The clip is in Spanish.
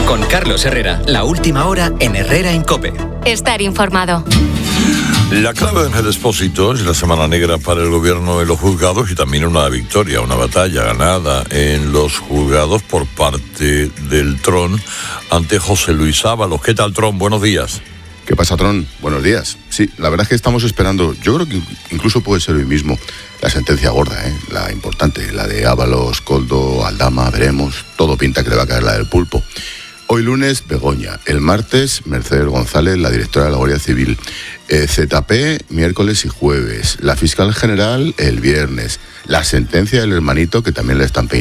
Con Carlos Herrera, la última hora en Herrera en COPE. Estar informado. La clave del Expósito es la semana negra para el gobierno en los juzgados y también una victoria, una batalla ganada en los juzgados por parte del Tron ante José Luis Ábalos. ¿Qué tal, Tron? Buenos días. ¿Qué pasa, Tron? Buenos días. Sí, la verdad es que estamos esperando, yo creo que incluso puede ser hoy mismo, la sentencia gorda, la importante, la de Ábalos, Koldo, Aldama, veremos, todo pinta que le va a caer la del pulpo. Hoy lunes, Begoña. El martes, Mercedes González, la directora de la Guardia Civil. ZP, miércoles y jueves. La fiscal general, el viernes. La sentencia del hermanito, que también le están peinando.